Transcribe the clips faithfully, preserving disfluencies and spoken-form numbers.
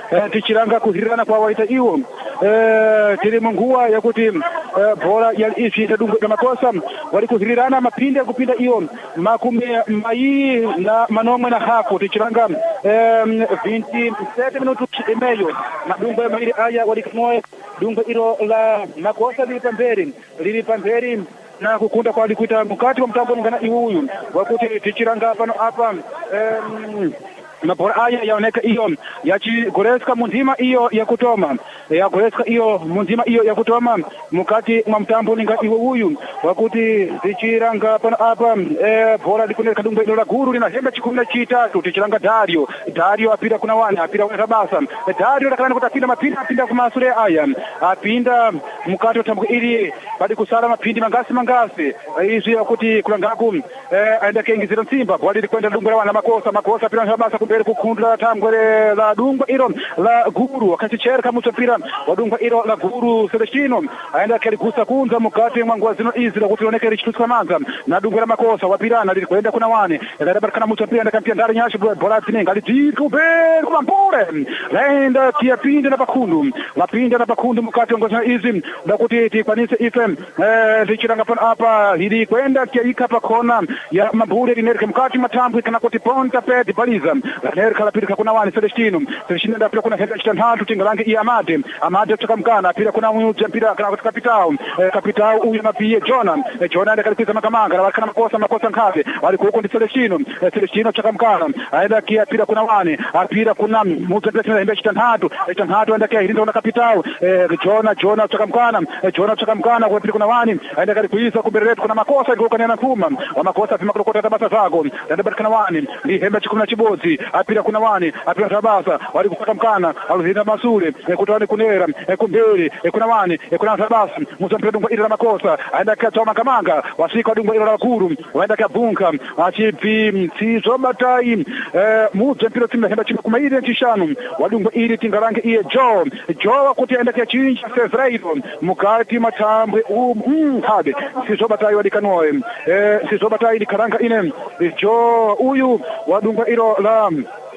eh, tichiranga kuhirirana kwa waita iwo eh, tiri munguwa yakuti eh, bora ya ishinda dungo ya makosa wali kuhirirana mapinde kupinda iwo makumi mai na manomwe na hafu tichiranga eh, twenty-seven minutos imeyo madungo ya mairi aya wali kanoe dungo ilo la makosa lili pamberi lili pamberi na kukunda kwa likuita mukati wa mtambo ngana iwuyu wakuti tichiranga pano hapa um, mabora aya yaoneka iyo yachigoreska munzima iyo ya kutoma yagoreska iyo munzima iyo ya kutoma mukati mwa mtambo ninga iwuyu wakuti tichiranga pano hapa e, bora likuneka dungo ilo la guru lina hemba chikumi na chitatu tichiranga Dario Dario apira kuna wana apira wana basa Dario lakana kutapinda mapinda apinda kumasure aya apinda mukati wa tambo ili badi kusala mapindi mangasi mangasi izi yakuti kulangaku eh, aenda kengizira nsimba bwali likwenda dungo la wana makosa makosa apira wana basa kumbere kukundula tambwere la dungo ilo la guru wakati cherka mutapira wa dungo ilo la guru Celestino aenda kelikusa kunza mukati mwangu wazino izi la kutiloneke lichituska manza na dungo la makosa wapirana lilikwenda kuna wane ila barkana mutapira na kampia ndari nyashi bora tinenga litika ubere kumampure laenda kia pinde na bakundu la pinde na bakundu mukati wangu wazino izi la kuti kwanise ife eh, lichiranga pana hapa lilikwenda kia ikapa kona ya mambure linerike mukati matambu ikana kuti ponta pedi baliza nerka la pili kuna wani Celestino Celestino nda pila kuna heka chitanhatu tingalange iya Amade Amade kutoka mkana pila kuna mwiuja mpira kana kutoka kapitao eh, kapitao uyu mapie Jona eh, Jona nda kalikuza makamanga na kana makosa makosa nkave walikuwa huko ndi Celestino eh, Celestino kutoka mkana aenda kia pila kuna wani apira kuna mwiuja mpira tena hembe chitanhatu chitanhatu aenda kia hilinda una kapitao eh, Jona Jona kutoka mkana eh, Jona kutoka mkana kwa pila kuna wani aenda kalikuza kuberetu kuna makosa ilikuwa kana kuma wa makosa pima kulokota tabasa zago nda barkana wani ni hembe chikumi na chibozi apira kuna wani apira tabasa wali kupata mkana aluhinda masule e, kutawani kunera e, kumberi e, kuna wani e, kuna tabasa muzampira dungo ila la makosa aenda kia toma kamanga wasika dungo ila la kuru waenda kia bunka achipi mtizo batai e, muzampira tima hemba chima kuma ili nchishanu wadungo ili tingalange iye jo jo wakuti aenda kia chinja Fevreiro mukati matambwe um, mm, habe sizo batai wadikanoe e, sizo batai likaranga ine jo uyu wadungo ilo la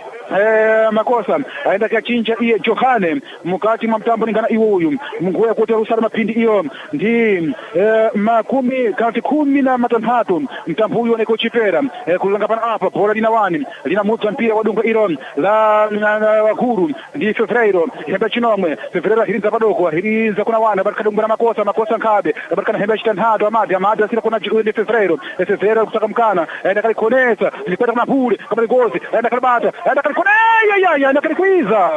Eh, makosa aenda kachinja iye Johane mukati mwa mtambo ningana iwuyu munguya kuti rusala mapindi iyo ndi eh, makumi kati kumi na matanhatu mtambo uyu oneko chipera eh, kulanga pana apa bora lina wani lina mudza mpira wadungo ilo la wakuru ndi Fevreiro hembe chinomwe Fevreiro hirinza padoko hirinza kuna wana barka dungo na makosa makosa nkabe barka na hembe chitanhatu Amade Amade asira kuna ndi Fevreiro Fevreiro kutaka mkana aenda kalikonesa likwenda kama pule kama ligozi aenda kalibata aenda kali ya ya ya aenda kalikuiza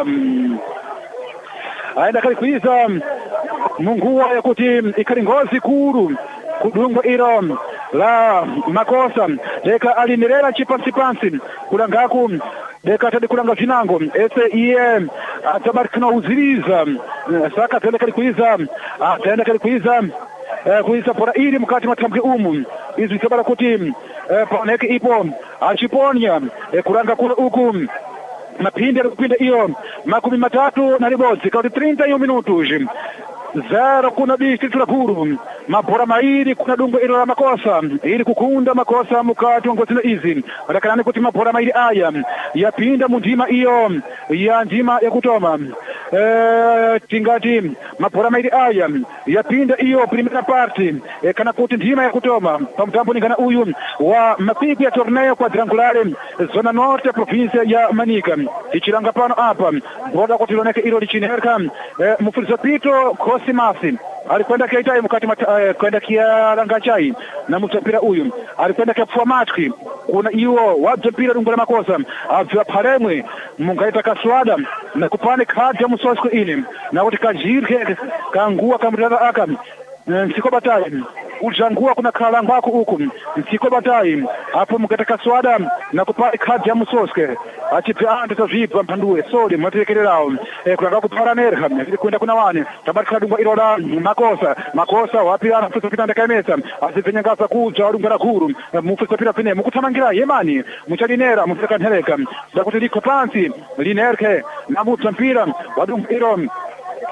aenda kalikuiza munguwa yakuti ikalingozi kuru kudungo ilo la makosa deka alinirela chipansipansi kulangaku deka tadi kulanga vinango ese iye atabarikana uziriza saka tende kalikuiza atende kalikuiza Eh, kuisa pora ili mkati matambwe umu izi sabara kuti eh, paoneke ipo achiponya eh, kuranga kule uku mapindi ya kupinda iyo makumi matatu na ribodzi kauti thirty iyo minutos zero kuna district la guru mabora mairi kuna dungo ilo la makosa ili kukunda makosa mukati wa ngozino izi wadakanani kuti mabora mairi aya yapinda mundima iyo ya ndima ya kutoma e, tingati mabora mairi aya yapinda iyo primera parti e, kana kuti ndima ya kutoma pamutambo ningana uyu wa mapigo ya torneo quadrangulare zona norte provinsia ya Manika ichiranga pano apa boda kuti loneke ilo lichinereka e, mufurizo pito Kosimasi alikwenda kiaitai mkati uh, kwenda kia langachai na mutapira uyu alikwenda kia pua matki kuna iwo wadzapira dungo la makosa avya paremwe mungaita kaswada na kupane kadi ya musosiko ini na kuti kajirke kangua kamutata aka nsiko batai ujangua kuna kalangu wako huku nsiko batai hapo mkataka swada na kupari kadi ya musoske achipi ande tazipa mpanduwe sodi mwatekelelao e, kuna kupara nerha vile kuenda kuna wani tabari kadunga iroda makosa makosa wapi ana fuso pitanda kamesa asifenya ngasa kuja wadunga na kuru mufuso pita pine mukutamangira yemani muchalinera mufika nhereka dakuti liko pansi linerke na mutampira wadunga iron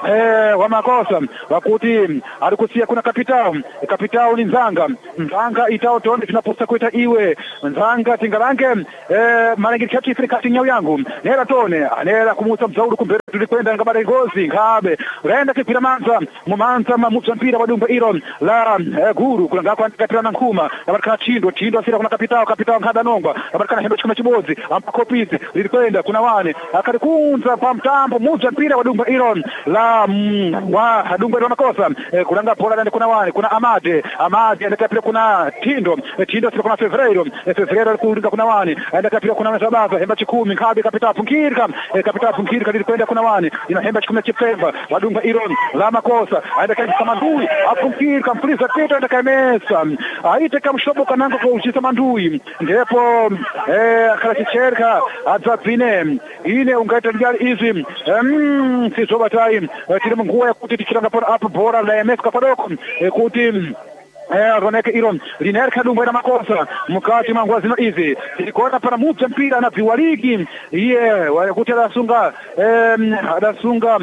eh wa makosa wakuti alikusia kuna kapitao kapitao ni Nzanga Nzanga itao tone tunaposta kuita iwe Nzanga tingalange eh marangi chati Afrika nyao yangu nera tone anera kumusa mzauru kumbere tulikwenda ngabare ngozi ngabe renda kipira manza mumanza mamutsa mpira wadumba iro la eh, guru kulanga kwa katirana nkuma abaraka chindo chindo asira kuna kapitao kapitao ngada nongwa abaraka hendo chuma chibozi ampakopizi lilikwenda kuna wane akarikunza pa mtambo mutsa mpira wadumba iro la mm, wa dumba iro makosa eh, kulanga pola ndani kuna wane kuna Amade Amade ndaka pia kuna Tindo eh, Tindo asira kuna Fevereiro eh, Fevereiro kulinga kuna wane ndaka pia kuna Msabaza hemba chikumi ngabe kapitao punkirika eh, kapitao punkirika lilikwenda kuna wane ina hemba chikumi chipemba wadumba iro la makosa ndaka kama ndui apunkirika mfulisa tete ndaka mesa aite kama shobo kananga kwa uchisa mandui ndipo eh akarachicherka adzapine ine ungaita njali hizi mm, si soba time tiri munguwa ya kuti tichiranga pora apo bora la M F kapadoko kuti eh roneke iro linerka dumba na makosa mukati mangwa zino hizi ilikona para mutsa mpira na viwaliki iye wakuti adasunga em adasunga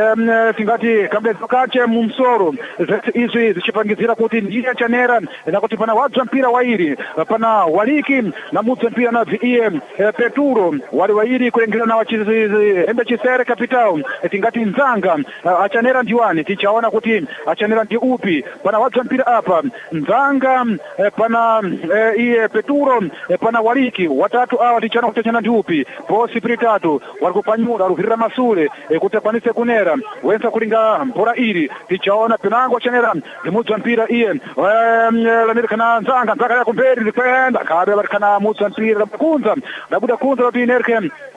em tingati kabla tokache mumsoro hizi zichipangizira kuti ndiye chanera na kuti pana wadza mpira wairi pana waliki na mutsa mpira na iye Peturo wali wairi kuingira na wachizi embe chisere kapitao tingati Nzanga achanera ndiwani tichaona kuti achanera ndi upi pana wadza mpira hapa Nzanga eh, pana eh, iye Peturo eh, pana waliki watatu hawa tichana kutachana ndiupi posi pritatu walikupanyura walukirira masule eh, kutapanise kunera wensa kulinga mpora iri tichaona penango chanera limutsa mpira iye eh, lanirikana Nzanga Nzanga ya kumberi likwenda kabe barikana mutsa mpira lakunza labuda kunza labi nerke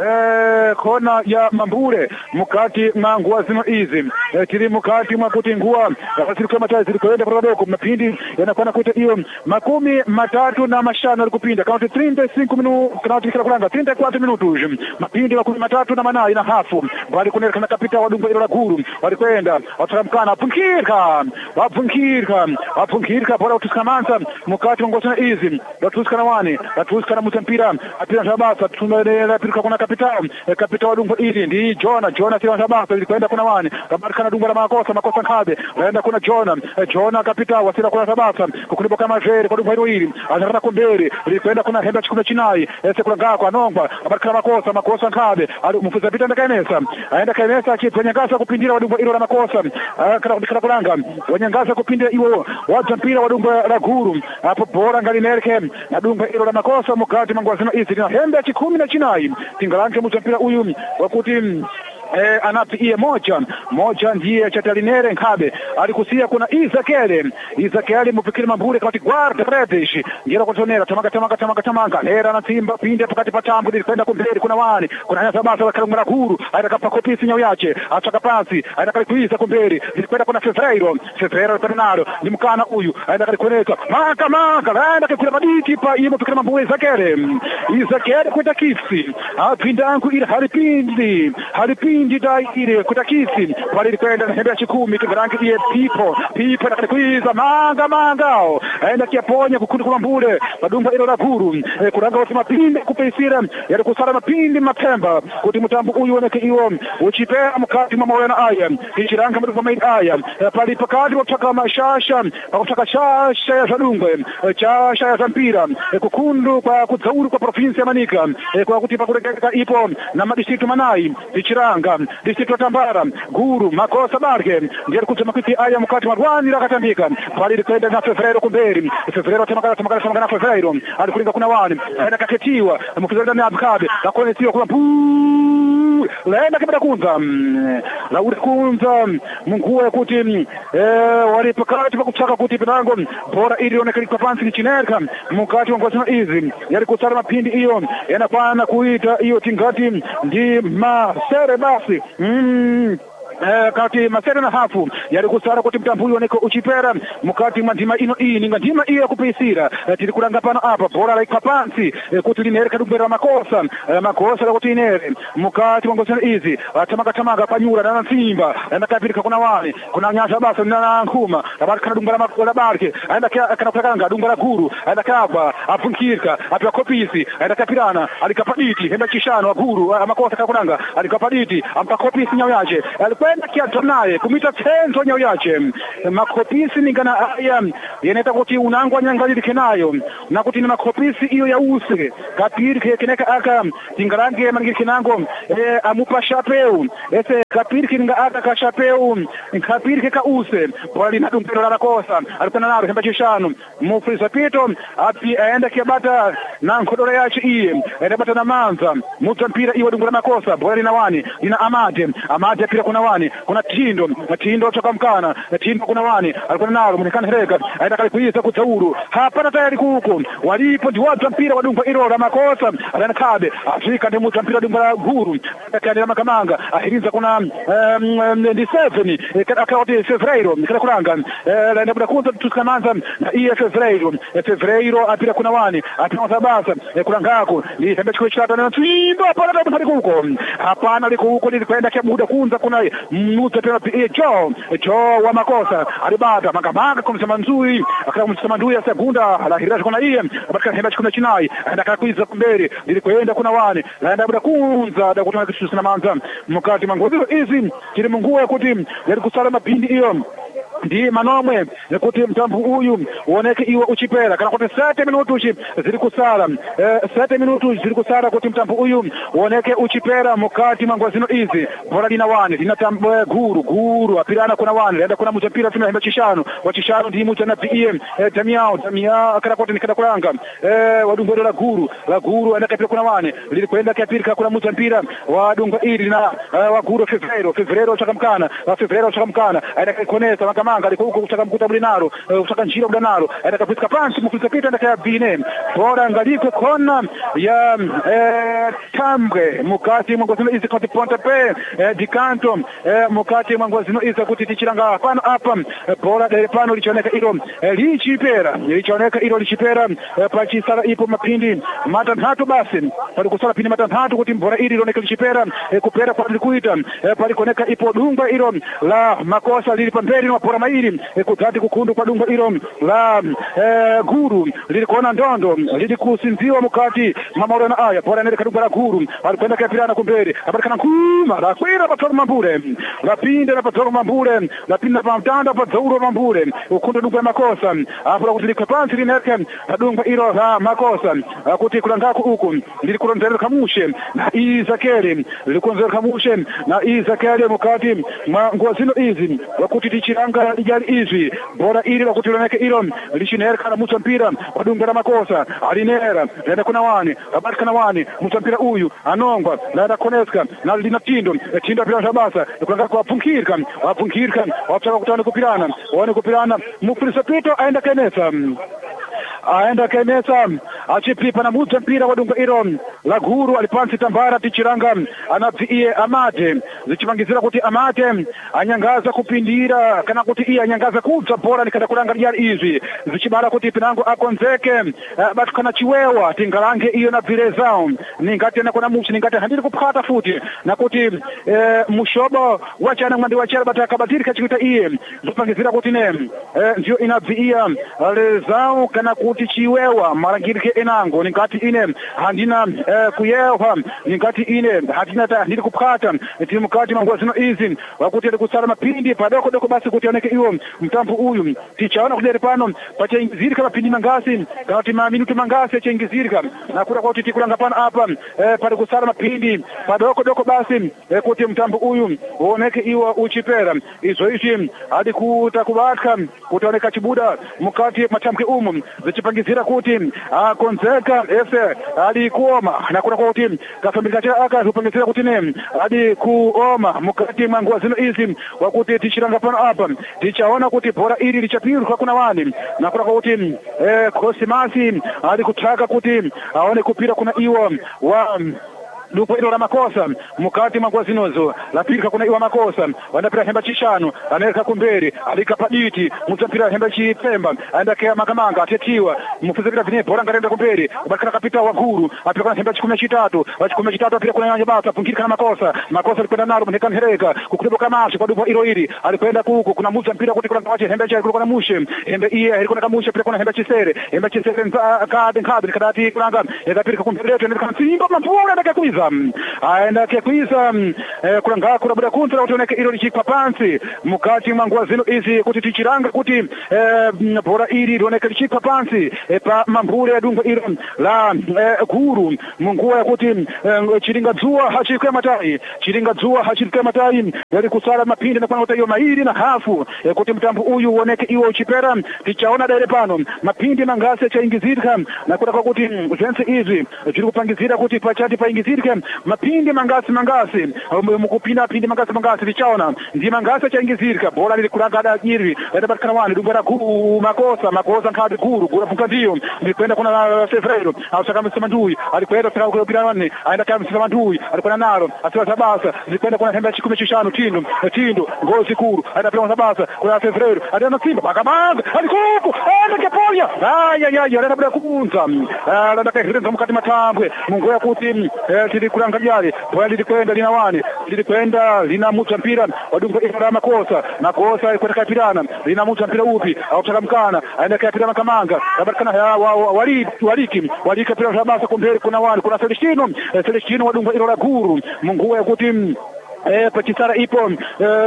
eh, kona ya Mambure mukati manguwa zino hizi eh, tiri mukati mwakuti nguwa zilikuwa matazi zilikuenda kwa doko mapindi yanakwana kuita hiyo makumi matatu na mashano alikupinda kaunti thelathini na cinco minutos kaunti kila kulanga thelathini na quatro minutos mapindi makumi matatu na manai na hafu bali kunereka na kapita wadumba ilo la guru walikwenda wataramkana punkirka wapunkirka wapunkirka bora utuskamanza mukati ngosana hizi watuskana wani watuskana mutampira apira sabasa tunaendelea pira kuna kapita kapita wadumba hizi ndi Jona Jona sio sabasa ilikwenda kuna wani kabarikana dumba la makosa makosa ngabe waenda kuna Jona Jona kapita wasira kuna sabasa kukulibo kama jeri kwa dumba hili anataka kumbere ilikwenda kuna hemba chikuna chinai ese kuna ngaka kwa nongwa kabarikana makosa makosa ngabe mfuza pita ndaka Enesa aenda kaenesa akipanyangasa kupindira wadumba hilo la makosa kana kudikana kulanga wanyangasa kupindira iwo wadza mpira wadumba la guru hapo bora ngali nerke na dumba hilo la makosa mukati mangwazina hizi na hemba chikumi na chinai tingalange mutampira uyu wakuti Eh, anapi iye moja moja ndiye chatalinere nkabe alikusia kuna Izakele Izakele mupikiri Mambure kati guarda redes ngira kutonera tamaka tamaka tamaka tamaka hera na timba pinde pakati patambu kwenda kumbere kuna wani kuna haya sabasa kalungura guru aitaka pakopisi nyao yache ataka pasi aitaka kuiza kumbere kwenda kuna Fevereiro Fevereiro Fernando ni mkana huyu aitaka kuoneka maka maka aitaka kula maditi pa iye mupikiri Mambure Izakele Izakele kwenda kisi apinda angu ile halipindi halipindi ndidai ile kutakisi wali kwenda na hembe chikumi tungarangi iye pipo pipo na kuiza manga mangao aenda kiaponya kukundi kwa Mambure badumba ilo la guru e, kuranga watu mapinde kupeisira yali kusala mapindi mapemba kuti mutambu uyu oneke iwo uchipea mkati mama na aya ichiranga mtu kama aya e, pali pakati wataka mashasha pakutaka shasha ya zadungwe e, shasha ya zampira e, kukundu kwa kudzauru kwa provinsi ya Manika e, kwa kuti pakurekeka ipo na madistritu manai ichiranga district Tambara guru makosa barke ndiye kusema kuti aya mkati marwani rakatambika pali kwenda na Fevereiro kumberi Fevereiro tamakala tamakala tamakala na Fevereiro alikulinga kuna wani aenda kaketiwa mkizalida na abkabe akone sio kuna puu laenda kibada kunza la ule kunza munguwe kuti eh wali pakati pakutaka kuti pinango bora ili onekana kwa pansi chinerka mkati wa ngosana hizi yali kusala mapindi hiyo yanapana kuita hiyo tingati ndi masere basi mm. Eh, kati masere na hafu yali kusara kuti mtambuyo niko uchipera mukati mandima ino iyi ninga ndima iya kupisira eh, tiri kulanga pano apa bora like pansi eh, kuti linereka dumbera makosa eh, makosa kuti inere mukati mangosana izi atamaka tamaka panyura na nsimba na kapirika kuna wale kuna nyasha basa na nkuma abari kana dumbera makosa barke aenda kana kulanga dumbera guru aenda kaba apunkirka apya kopisi aenda kapirana alikapaditi henda chishano aguru amakosa kakuranga alikapaditi ampa kopisi nyao yache alikwenda kiato naye kumita tenzo nyao yache makopisi ningana aya yeneta kuti unangwa nyangaliri kenayo na kuti ni makopisi iyo ya use kapiri keneka aka tingarange mangiri kenango e, amupa shapeu ese kapiri kinga aka ka shapeu kapiri keka use bali na dumpero la kosa alipana nalo hemba chishano mufrisa pito api aenda kiabata na nkodoro yache iye aenda bata na manza muta mpira iwa dungura makosa bali na wani ina amate amate pira kuna wani kuna tindo tindo toka mkana tindo kuna wani alipana nalo mnikana hereka aenda kalikuisa kutauru hapana tayari kuko walipo ndi watu mpira wadungwa iro la makosa alana kabe Afrika ndi muta mpira dungura guru akandi makamanga ahiriza kuna ndi seven akawati Fevereiro nikala kuranga la ndabuda kunza tuskamanza na iye Fevereiro Fevereiro apira kuna wani atanoza basa kurangako ni hembe chiko chata na tindo hapana tayari kuko hapana liko huko nilikwenda kia muda kunza kuna muta tena pia jo jo wa makosa alibata makamanga kumsema nzui akala kumsema nzui ya segunda alahiraza kuna iye abatika hembe chiko chinai aenda kuiza kumbere nilikwenda kuna wani la ndabuda kunza da kutana kisu na manza mukati mangozo hizi kile mungu ya kuti yali kusala mapindi iyo ndi manomwe kuti mtambu uyu uoneke iwe uchipera kana kuti sete minutu zili kusala eh, sete minutu zili kusala kuti mtambu uyu uoneke uchipera mukati mangwazino izi bora dina wani dina tambu guru guru apirana kuna wani lenda kuna mutapira tuna hemba chishano wachishano ndi mucha na pie eh, tamiao tamiao kana kuti nikada kulanga eh, wadungo la guru la guru enda kapira kuna wani lili kwenda kapira kuna mutampira wadungo ili na eh, wa guru Fevereiro Fevereiro chakamkana Fevereiro chakamkana aenda konesa makamanga aliko huko kutaka mkuta mlinaro kutaka njira mlinaro aenda kapita pansi mkuta pita enda kwa bine bora ngaliko kona ya eh, tambre mukati mwangozino izi konti ponta pe eh, dikanto eh, mukati mwangozino izi kuti tichiranga pano hapa eh, bora dele pano lichoneka ilo eh, lichipera lichoneka ilo lichipera eh, pachisala ipo mapindi matantatu basi pali kusala pindi matantatu kuti mbora ili iloneka lichipera eh, kupera pali kuita eh, pali koneka ipo dunga ilo la makosa lili pamberi na pora maili eh, kutati kukundu kwa dunga ilo la eh, guru lili kuona ndondo lili kusinziwa mukati mamoro na aya bora nele kadunga la guru alikwenda kapirana kumbere abarikana kuma la kwira patoro mambure la pinde na patoro mambure la pinde na mtanda patoro mambure ukundu dunga makosa hapo kutilika pansi lineke dunga ilo la makosa kuti kulangako huku lili kulonzera kamushe na izakeli lili kulonzera kamushe na izakeli mukati ngwazino izi wakuti tichiranga lijali izi bora ili wakuti loneke ilo lishinereka na musa mpira wadunga la makosa alinera lenda kuna wani abarikana wani musa mpira uyu anongwa lenda koneska na lina tindo tindo pira shabasa kulanga kwa punkirka wapunkirka wapsaka kutana kupirana wane kupirana mufrisa pito aenda kenesa aenda kenesa achipipa na muta mpira wadunga ilo la guru alipansi tambara tichiranga anapiie amate zichimangizira kuti amate anyangaza kupindira kana kuti iye anyangaza kudza bora nikada kulanga jari izi zichibala kuti pinango akonzeke uh, batu kana chiwewa tingalange iyo na virezao ningati na kuna muchi ningati handiri kupata futi na kuti uh, mushobo wachana mwandi wachara bata kabatiri kachikuta iye zipangizira kuti ne uh, ndio inaviia lezao kana kuti chiwewa marangirike enango ningati ine handina uh, kuyewa ningati ine handina ta handiri kupata timu kati mangwazino izi wakuti alikusala mapindi padoko doko basi kuti oneke iyo mtampu uyu tichaona kudere pano pachaingizirika mapindi mangasi kati ma minutu mangasi chaingizirika na kura kwa kuti tikulanga pano hapa eh, pali kusala mapindi padoko doko basi eh, kuti mtampu uyu oneke iyo uchipera izo ishi hadi kutakubatka kutaoneka chibuda mukati machamke umu zichipangizira kuti akonzeka ese hadi kuoma na kura kwa kuti kasambika cha aka zipangizira kuti ne hadi kuoma mukati mangwa zino izi wakuti tichiranga pano hapa tichaona kuti bora ili lichapirwa kuna wani na kuna kuti eh, kosimasi hadi kutaka kuti aone kupira kuna iwa wa dupo ilo la makosa mukati mangwazinozo lapirika kuna iwa makosa wanapira hemba chishano anaweka kumberi alika paditi mutapira hemba chipemba aenda kea makamanga atetiwa mufuze vila vine bora ngarenda kumberi ubakana kapita wa guru apira kuna hemba chikume chitatu chikume chitatu apira kuna nyanja basa pungirika na makosa makosa alikwenda nalo mneka mhereka kukulibo kamashi kwa dupo ilo ili alikwenda kuku kuna muza mpira kuti kuna kawache hemba cha kuna mushe hemba iye alikuna kamushe pira kuna hemba chisere hemba chisere kade nkade kadati kulanga yakapirika kumberi ndio kana simba mapura ndaka kuiza aenda kekuiza eh, kulanga kuna buda kuntra utoneke ilo lichikwa pansi mukati mangwa zino izi kuti tichiranga kuti eh, bora iri lioneke lichikwa pansi eh, pa mambure ya dunga ilo la eh, guru munguwa ya kuti eh, chiringa dzua hachikwe matai chiringa dzua hachikwe matai yali kusala mapindi na kwa hiyo mairi na hafu eh, kuti mtambu uyu uoneke iwo uchipera tichaona dere pano mapindi na ngase chaingizirika na kuta kwa kuti zense izi chiri kupangizira kuti pachati paingizirika mapindi mangasi mangasi mukupinda pindi mangasi mangasi tichaona ndi mangasi chaingizirika bora lili kulangada jiri yatapatikana wani dumbera guru makosa makosa nkadi guru gura funka ndiyo nilikwenda kuna Severo ausaka msema ndui alikwenda saka kupira wani aenda kama msema ndui alikwenda nalo asiwa sabasa nilikwenda kuna hemba chikume chishano tindo tindo ngozi kuru aenda pia sabasa kuna Severo aenda simba bakamanga alikuku aenda keponya aya ya ya aenda bila kuunza aenda kahirenza mukati matambwe mungu ya kuti tili kulangalia bora lilikwenda lina wani lilikwenda lina muta mpira wadunga ila makosa makosa alikwenda kapirana lina muta mpira upi au takamkana aenda kapirana kamanga tabarikana wali waliki walika pira sabasa kumbele kuna wani kuna Celestino Celestino wadunga ila la guru mungu ya kuti eh pachisara ipo um,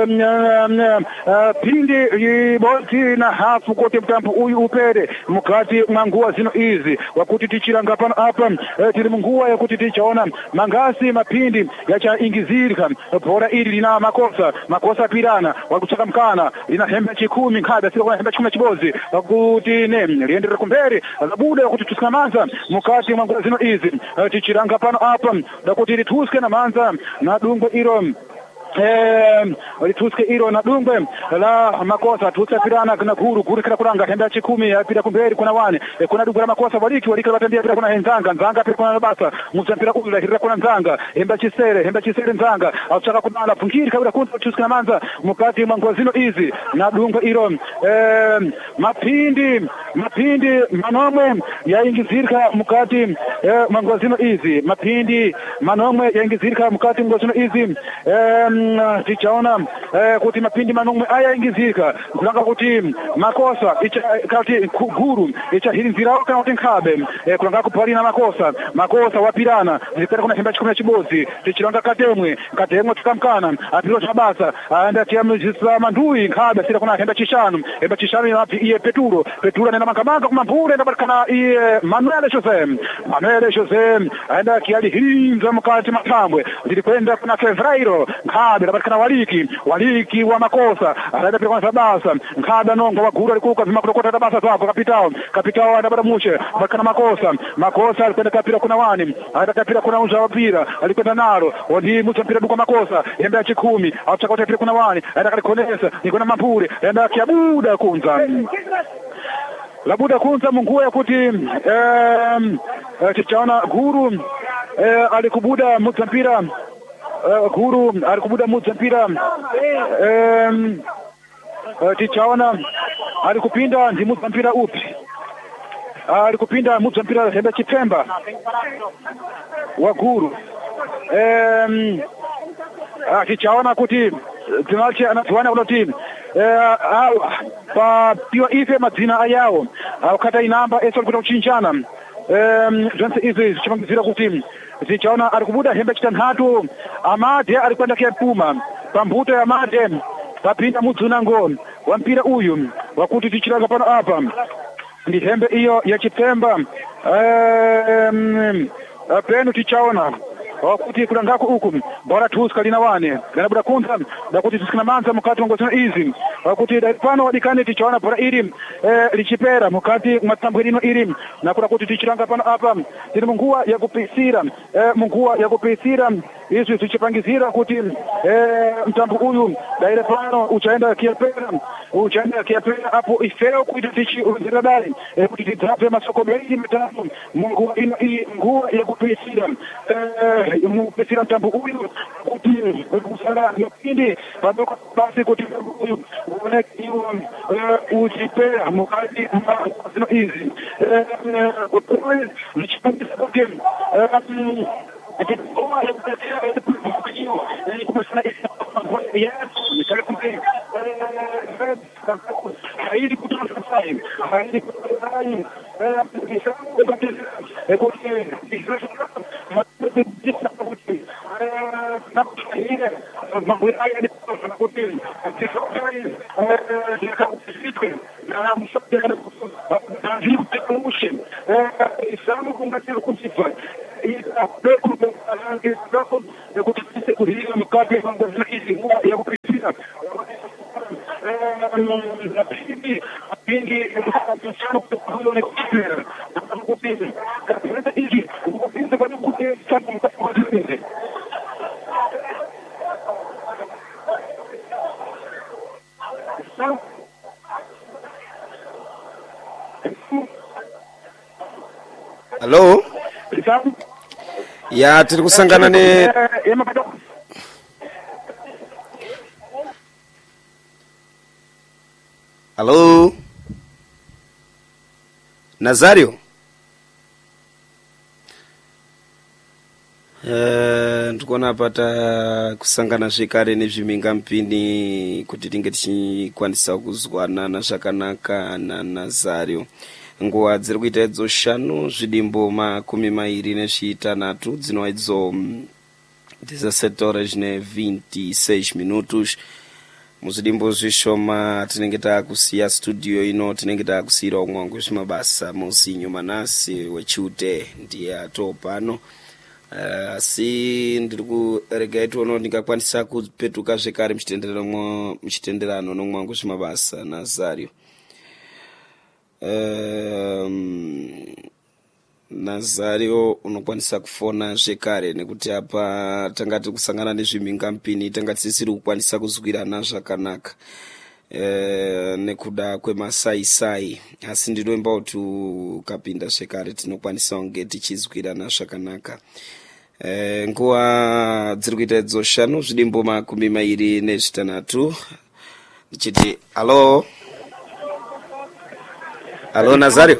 um, uh, pindi bolti na hafu kote mtampu uyu upere mukati mangua zino izi wakuti tichiranga pano hapa eh, tili mungua ya kuti tichaona mangasi mapindi yacha ingizirika bora ili lina makosa makosa pirana wakuchaka mkana lina hembe chikumi nkada sila kuna hembe chikumi chibozi wakuti ne liendera kumberi zabuda wakuti tusikamanta mukati mangua zino izi eh, tichiranga pano hapa wakuti lituske na manza na dungo ilo eh walituske iro na dungwe la makosa tusafirana na guru guru kila kuranga hemba chikumi pira kumberi kuna wani e, kuna dungwe la makosa waliki walika watambia pira kuna henzanga nzanga pira kuna basa musampira kula hira kuna nzanga hemba chisere hemba chisere nzanga au chaka kunala fungiri kabla kunza tuske na manza mukati mangozino izi na dungwe iro eh mapindi mapindi manomwe yaingizirika mukati eh, mangozino izi mapindi manomwe yaingizirika mukati mangozino izi eh tichaona eh, kuti mapindi manomwe aya ingizika kulanga kuti makosa icha kati guru icha hirinzira kana kuti nkhabe eh, kulanga kupalina makosa makosa wapirana zipera kuna hemba chikumi chibozi tichilanga katemwe katemwe tukamkana apiro chabasa aenda tiamuzisa mandui nkhabe sira kuna hemba chishanu hemba chishanu ina iye peturo peturo nenda makamanga kuma mpure nda barkana iye Manuel Jose Manuel Jose aenda kiali hinza mkati matambwe zilikwenda kuna Severo nkhabe ndabarikana waliki waliki wa makosa anaenda pia kwa sabasa nkhabe nongo wa guru alikuwa zima kutokota tabasa zako kapitao kapitao anabada mushe barikana makosa makosa alikwenda kapira kuna wani anaenda kapira kuna unja wa pira alikwenda nalo wadi mucha mpira duka makosa hemba chikumi au chakota pira kuna wani anaenda kalikonesa nikona mapure anaenda kiabuda kunza labuda kunza mungu ya kuti eh tichaona guru eh, alikubuda mucha mpira Uh, guru alikubuda muza mpira um, uh, tichaona alikupinda ndi muza mpira upi uh, alikupinda muza mpira hemba chipemba wa guru um, uh, tichaona kuti timache anatuana kulo timu uh, pa piwa ife madzina ayao uh, kata inamba eso alikuta kuchinjana um, jonse izi chipangizira kuti zichaona alikubuda hembe chitanhatu amade alikwenda kia puma pambuto ya amade papinda mudzunango wa mpira uyu wakuti tichiranga pano apa ndi hembe iyo ya chipemba um, penu tichaona wakuti kulangako uku bora tuska lina wane ganabuda kunza wakuti tusikina manza mukati mangozino izi wakuti pano wadikane tichaona bora iri eh, lichipera mukati matambwirino iri na kuna kuti tichiranga pano apa tini munguwa ya kupisira eh, munguwa ya kupisira isu tichipangizira kuti eh, mtambu uyu daire pano uchaenda kiapera uchana kiapena hapo ifeo kuitatichi uziradari kuti tidzape masoko mengi mitatu mungu ino iyi nguwa yakupisira mupesira mtambo uyu kuti kusala mapindi padoko basi kuti uyu uoneke iwo uchipea mukati zino izi nichipangisa kuti Uma eu eu começar a aí de cultura sai aí de cultura sai é porque é porque mas isso é porque na cultura mas vai aí de na cultura se só aí de cultura na música da vida tecnologia é estamos com aquilo com se faz e a preocupação que estamos eu gostaria de corrigir no caso de quando eu eu preciso na pindi pindi eu estou pensando que eu não consigo não consigo então isso eu consigo para não poder estar com você Hello? Ya tiri kusangana ne Hello? Nazario? Eh ndikona pata kusangana zvekare nezviminga mpini kuti tinge tichikwanisa kuzwanana zvakanaka naNazario. Nguwa dziri kuita idzo shanu zvidimbo makumi mairi nezvitanhatu dzinova idzo dezessete horas ne vinte e seis minutos. Muzvidimbo zvishoma tinenge takusiya studio ino tinenge takusiyira umwe wangu zvimabasa Muzinho Manasi wechiute ndiye atopano. Asi ndiri kurega itono ndingakwanisa kupetuka zvekare muchitenderano muchitenderano nomwe wangu zvimabasa Nazario. Um, Nazario unokwanisa kufona zvekare nekuti apa tangati kusangana nezviminga mpini tangati tisiri kukwanisa kuzwirana zvakanaka e, nekuda kwemasaisai asi ndinomba kuti ukapinda zvekare tinokwanisa kunge tichizwirana zvakanaka. E, nguwa dziri kuita idzo shanu zvidimbo makumi mairi nezvitanhatu ndichiti alo Alô, Nazario?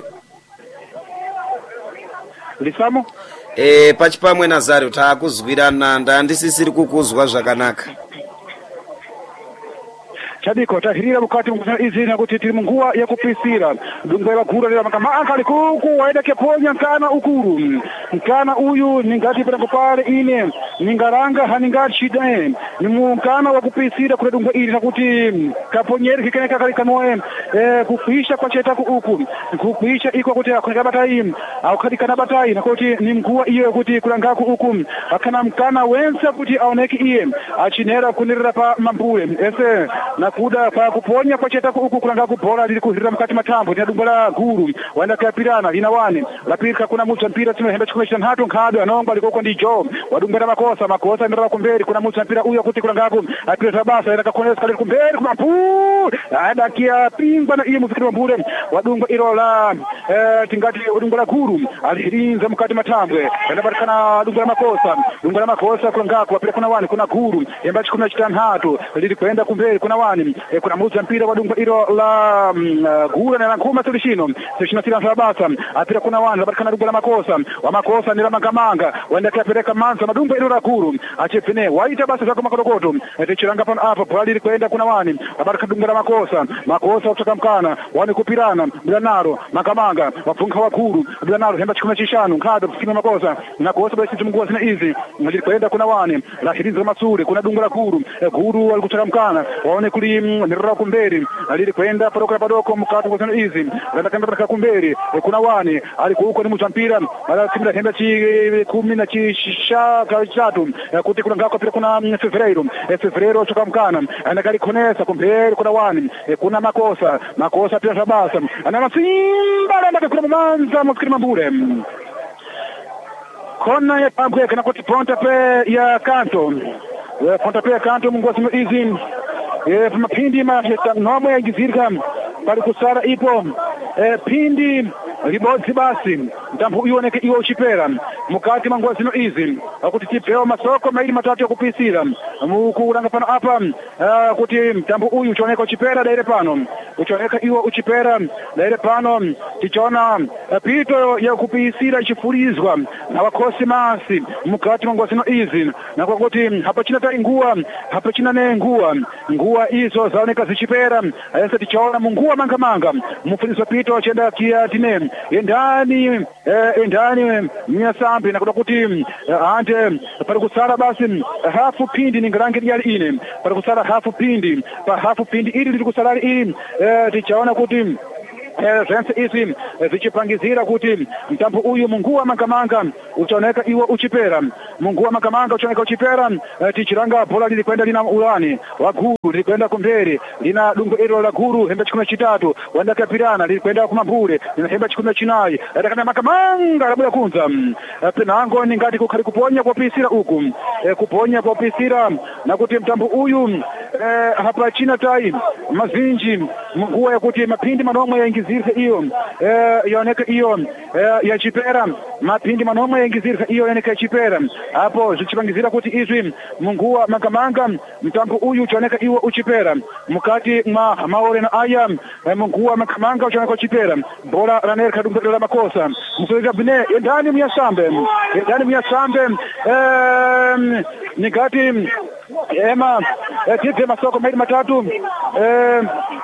Lisamo? Eh, pachipamwe Nazario taakuzwirana ndandisisiri kukuzwa zvakanaka. Chadiko tahirira mukati mukuzana izina kuti tiri munguwa yakupisira ndungwe bagura lera makama ankali kuku waida keponya nkana ukuru nkana uyu ningati pera pale ine ningaranga haningati shida ni munkana wakupisira kule dungwe ili nakuti kaponyeri kikene kakali kanoe eh kupisha kwa cheta uku kupisha iko kuti akonga batai au kadika na batai nakuti ni mguwa iyo kuti kulangaku uku akana mkana wensa kuti aoneki iye achinera kunirira pa mambule ese na kuda kwa kuponya kwa cheta uku kulanga kubora lili kuhirira mkati matambo ni dumbala guru waenda kapirana lina wani lapika kuna mucha mpira tino hemba chikomesha hatu nkado anongba liko ndi jo wadumbala makosa makosa ndara kumberi kuna mucha mpira uyo kuti kulanga ku apira tabasa enda kakonesa kali kumberi kuma pu ada kia pingwa na iye muzikiri mambure wadumba ilo la eh, tingati wadumbala guru alihirinza mkati matambwe enda barikana dumbala makosa dumbala makosa kulanga ku apira kuna wani kuna guru hemba chikomesha hatu lili kwenda kumberi kuna wani e kuna mucha mpira wadunga ilo la uh, gura na nkuma tulishino tulishino tira sabasa apira kuna wani barikana dunga la makosa wa makosa ni la mangamanga wenda kapeleka manza madunga ilo la guru achepene waita basi zako makodokoto etichiranga pano hapo pali kwenda kuna wani barikana dunga la makosa makosa kutoka mkana wani kupirana bila naro mangamanga wafunga wa guru bila naro hemba chikuma chishanu nkado kusima makosa na kosa basi tumungua zina hizi ngili kwenda kuna wani la hirinza masuri kuna dunga la guru e, guru walikutoka mkana waone kuli nirra kumberi alili kwenda paroka padoko mkatu kwa hizi ndio kamba baraka kumberi e, kuna wani alikuwa ni mchampira ala simba henda chi kumi na chi shaka chatu e, kuti kuna ngako pia kuna fevereiro e, fevereiro choka mkana anakali konesa kumberi kuna wani e, kuna makosa makosa pia sabasa ana simba ndio kuna manza mfikiri mambure kona ya pambwe kana kuti ponta pe ya kanto ponta pe ya kanto mungu asimu hizi eh, mapindi manomwe yangizirika pali kusala ipo eh, pindi libodzi basi mtambo ioneke iwo uchipera mukati mwa nguwa zino izi kuti tipewa masoko maili matatu ya kupisira mukulanga pano apa uh, kuti mtambo uyu uchioneka uchipera daire pano uchioneka iwo uchipera daire pano tichona uh, pito ya kupisira ichifulizwa na wakosi masi mukati mwa nguwa zino izi na kwa kuti hapa china ta nguwa hapa china ne nguwa nguwa izo zaoneka zichipera ayesa tichona munguwa manga manga mufulizwa pito chenda kia tine endani eh, endani mnyasambi na kuda kuti uh, ante pari kusala basi uh, hafu pindi ningarangi yali ine pari kusala hafu pindi pa hafu pindi ili lili kusala ili uh, tichaona kuti zense izi zichipangizira kuti mtambo uyu munguwa mangamanga uchaoneka iwo uchipera munguwa mangamanga uchaoneka uchipera tichiranga bola lilikwenda lina ulani waguru lilikwenda kumbere lina dungo ilo la guru hembe chikumi chitatu wanda kapirana lilikwenda kumambure lina hembe chikumi chinayi atakana makamanga labuya kunza penango ni ngati kukhali kuponya kwa pisira uku e, kuponya kwa pisira na kuti mtambo uyu e, hapa china tai mazinji munguwa ya kuti mapindi manomwe yaingizirse iyo e, yaoneka iyo e, ya chipera mapindi manomwe yaingizirse iyo yaoneka ya chipera hapo zichipangizira kuti izwi munguwa mangamanga mtambo uyu uchaoneka iwo uchipera mukati mwa maore na aya e, munguwa mangamanga uchaoneka uchipera bola ranerka dumbe la makosa msoleka bine endani myasambe endani myasambe e, nikati ema e, tipe masoko maili matatu e,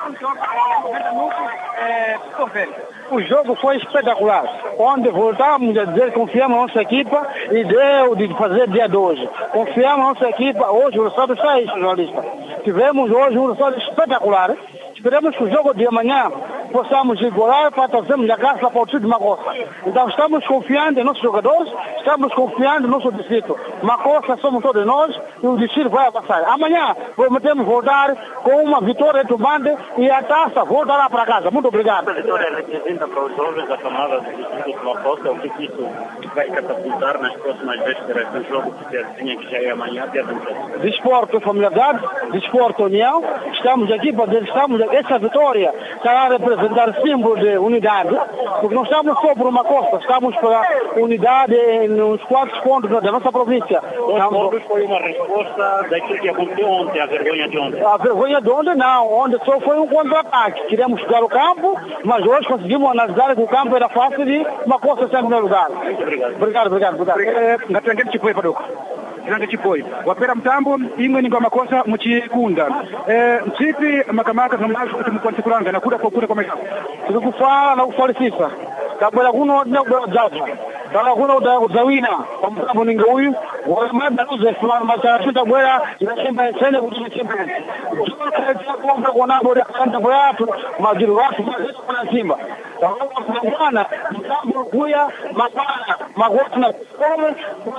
o jogo foi espetacular, onde voltamos a dizer que confiamos na nossa equipa e deu de fazer dia de hoje. Confiamos na nossa equipa, hoje o resultado está aí, jornalista. Tivemos hoje um resultado espetacular. Esperamos que o jogo de amanhã possamos igualar para trazermos a graça para o time de Macossa. Então estamos confiando em nossos jogadores, estamos confiando no nosso distrito. Macossa somos todos nós e o distrito vai avançar. Amanhã prometemos voltar com uma vitória retumbante e a taça voltará para casa. Muito obrigado. A vitória representa para os jovens a tomada do distrito de Macossa. O que isso vai catapultar nas próximas vésperas do jogo que tinha que já é amanhã, dia vinte e sete? Desporto, familiaridade, desporto, união. Estamos aqui para dizer, estamos aqui. Essa vitória será representar símbolo de unidade, porque não estamos só por uma costa, estamos para unidade nos quatro pontos da nossa província. Os pontos foi uma resposta daquilo que aconteceu ontem, a vergonha de ontem. A vergonha de ontem não, ontem só foi um contra-ataque. Queríamos jogar o campo, mas hoje conseguimos analisar que o campo era fácil e uma costa está em primeiro lugar. Muito obrigado. Obrigado, obrigado. obrigado. Ngatengeni chipoi paduka Kiranga chipoi wapera mtambo imwe ningo makosa muchikunda eh mchipi makamaka tunazo kuti mukwanise kulanga na kuda kwa kuda kwa maisha tukufala na kufalisisa kabla kuno na jaza kana kuno udawina kwa mtambo ningo huyu wamada nuze fulani matatu bwera inasema sene kutuchimba tukaje kuomba kwa nabo ya kanda watu majiri watu kwa Simba kama bwana mtambo kuya mapana magoti na kome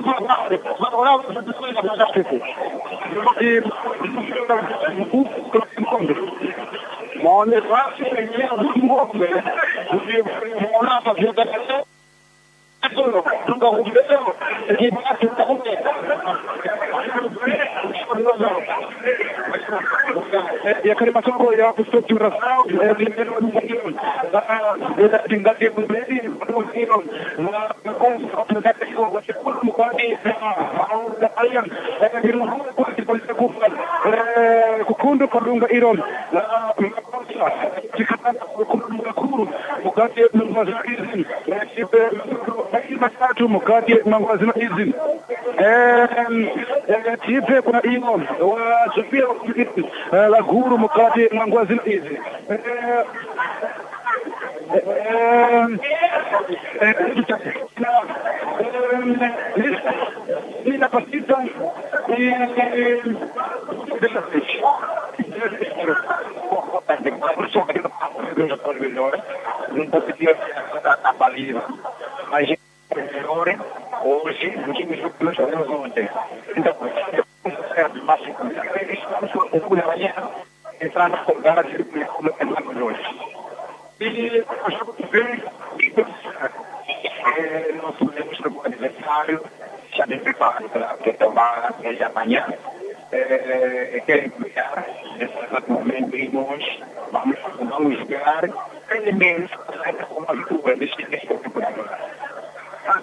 Maone fasi yenyewe ngombe ukiona hapa vyote solo tunga kumbeo kibaki takume ya kari masoko ya kustructura sao primero de tinggal dia membeli produk na konsultasi ko wa sekul mukadi au da alian di rumah ko di polisi kufal kukundu kodunga iron la makosa jikata kukundu kuru mukadi mwazaizin sipe baki matatu mukadi mwazaizin izin eh tipe kuna ino wa zupia la guru mukadi mwazaizin izin Nina partita e della fece. Non poteva a balira. Ma gente errore hoje o time jogou jogando ontem. Então, o máximo que eu amanhã entrar na jogada de como é que hoje. E o jogo que vem é nós podemos no aniversário já de preparo para que tomar de amanhã é querem cuidar exatamente nós vamos, vamos jogar pelo menos com a vitória deste temporada. Ah,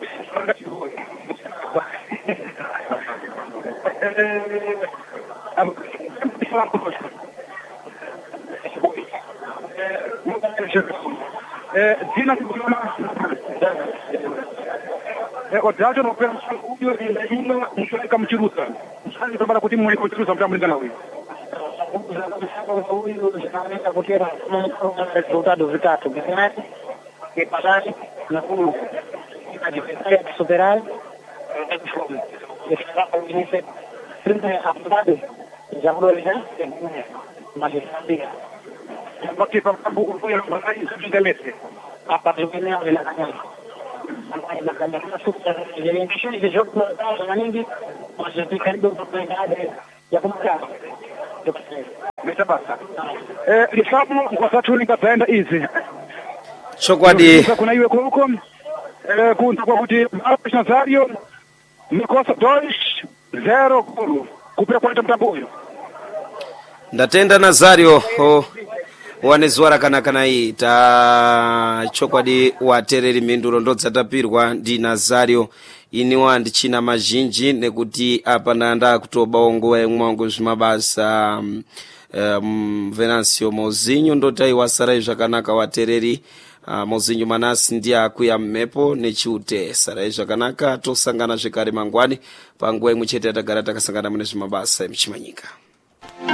jina kama odajo no pera huyo ndio mshirika mchirusa mshirika tabara kuti mwe kuchirusa mtamlingana huyo huyo anaenda kutera resultado vitatu ganhar que passar na fundo a diferença de superar está a vencer frente a verdade já vou olhar mas está porque para o foi a batalha simplesmente a partir de agora ela ganha ela ganha na super ele enche de jogo não está ganhando mas eu tenho que dar oportunidade ya kumka Mr. Basa eh lisabu wakati ningapenda hizi chokwadi kuna iwe huko eh kunta kwa kuti Nazario mikosa dois zero gol kupira kwa mtambo huyo ndatenda Nazario oh. wanezwara kana kana iyi ta chokwadi watereri menduro ndodzatapirwa ndi Nazario iniwa ndichina mazhinji nekuti apa nanda kutoba ongo yemwango zvimabasa um, um, Venancio Mozinho ndotai wasarai zvakanaka watereri uh, Mozinho Manasi ndiye akuya mmepo nechiute sarai zvakanaka tosangana zvekare mangwani panguva imwe chete yatagara takasangana mune zvimabasa emuchimanyika.